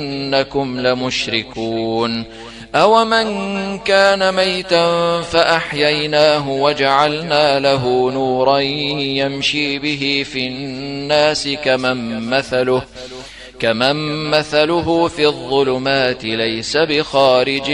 إنكم لمشركون أومن كان ميتا فأحييناه وجعلنا له نورا يمشي به في الناس كمن مثله في الظلمات ليس بخارج